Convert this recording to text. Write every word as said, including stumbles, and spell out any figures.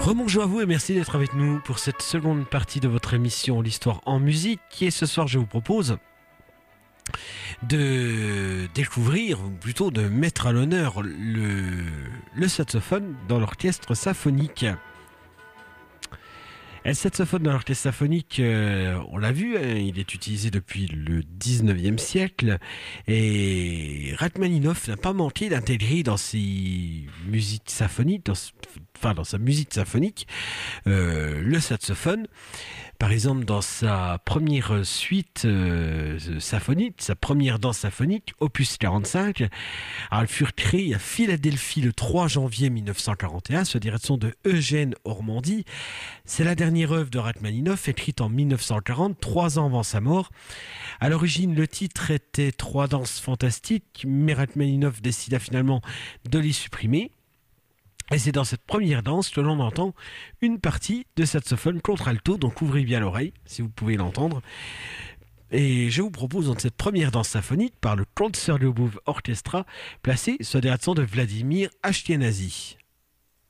Rebonjour à vous et merci d'être avec nous pour cette seconde partie de votre émission L'Histoire en musique. Et ce soir, je vous propose de découvrir, ou plutôt de mettre à l'honneur le, le saxophone dans l'orchestre symphonique. Et le saxophone dans l'orchestre symphonique, euh, on l'a vu, hein, il est utilisé depuis le dix-neuvième siècle et Rachmaninoff n'a pas manqué d'intégrer dans ses musiques symphoniques, dans, enfin dans sa musique symphonique, euh, le saxophone. Par exemple, dans sa première suite euh, symphonique, sa première danse symphonique, opus quarante-cinq, alors, elle fut créée à Philadelphie le trois janvier mille neuf cent quarante et un sous la direction de Eugène Ormandy. C'est la dernière œuvre de Rachmaninoff, écrite en mille neuf cent quarante, trois ans avant sa mort. À l'origine, le titre était Trois danses fantastiques, mais Rachmaninoff décida finalement de les supprimer. Et c'est dans cette première danse que l'on entend une partie de saxophone contre-alto, donc ouvrez bien l'oreille, si vous pouvez l'entendre. Et je vous propose dans cette première danse symphonique par le Concertgebouw Orchestra, placé sous la direction de Vladimir Ashkenazy.